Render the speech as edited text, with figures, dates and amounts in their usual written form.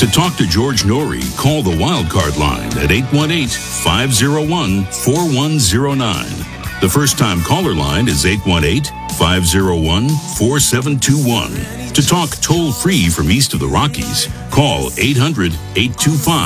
To talk to George Norrie, call the Wildcard line at 818-501-4109. The first-time caller line is 818-501-4721. To talk toll-free from east of the Rockies, call 800-825